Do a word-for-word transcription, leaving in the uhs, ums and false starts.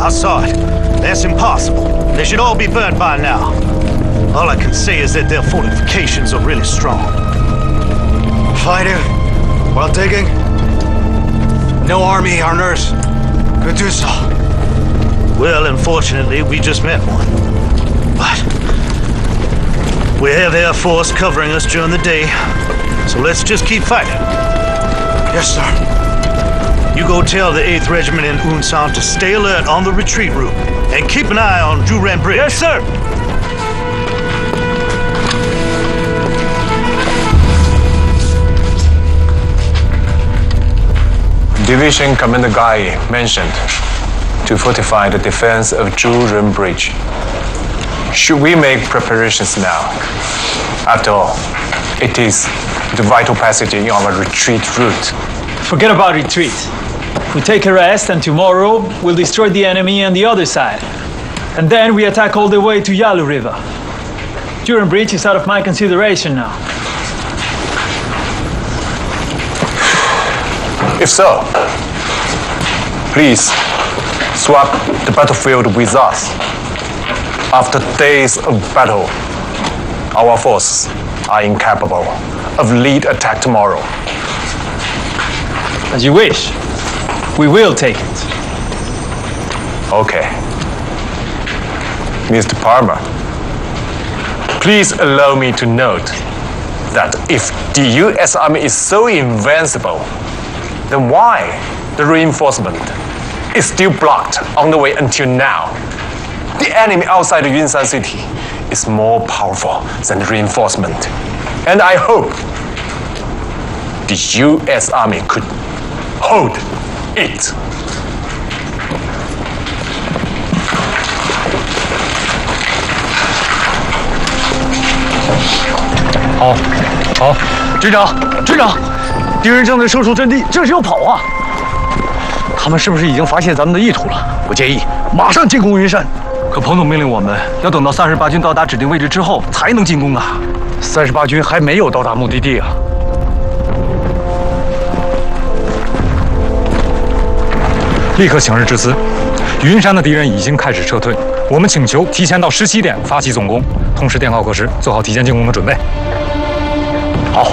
I saw it. That's impossible. They should all be burnt by now. All I can say is that their fortifications are really strong. Fighting while digging? No army, our nurse could do so. Well, unfortunately, we just met one. But we have Air Force covering us during the day, so let's just keep fighting. Yes, sir. You go tell the eighth Regiment in Unsan to stay alert on the retreat route and keep an eye on Juren Bridge. Yes, sir. Division Commander Guy mentioned to fortify the defense of Juren Bridge. Should we make preparations now? After all, it is the vital passage in our retreat route. Forget about retreat. We take a rest and tomorrow we'll destroy the enemy on the other side. And then we attack all the way to Yalu River. Juren Bridge is out of my consideration now. If so, please swap the battlefield with us. After days of battle, our forces are incapable of lead attack tomorrow. As you wish. We will take it. Okay. Mister Palmer, please allow me to note that if the U S Army is so invincible, then why the reinforcement is still blocked on the way until now? The enemy outside Yunsan City is more powerful than the reinforcement. And I hope the U S Army could hold it. 好，好，军长，军长，敌人正在射出阵地，这是要跑啊！他们是不是已经发现咱们的意图了？不介意，马上进攻云山。可彭总命令我们要等到三十八军到达指定位置之后才能进攻啊！三十八军还没有到达目的地啊！立刻请示致辞，云山的敌人已经开始撤退，我们请求提前到十七点发起总攻，同时电告各师，做好提前进攻的准备。